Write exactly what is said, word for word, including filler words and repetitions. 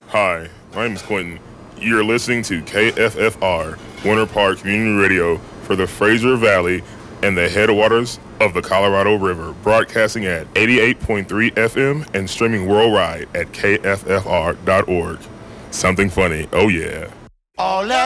Hi, my name is Quentin. You're listening to K F F R, Winter Park Community Radio for the Fraser Valley and the headwaters of the Colorado River, broadcasting at eighty-eight point three F M and streaming worldwide at K F F R dot org. Something funny, oh yeah. All that